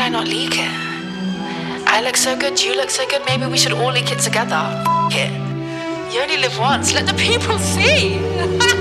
why not leak it? I look so good, you look so good, maybe we should all leak it together. F it. You only live once, let the people see.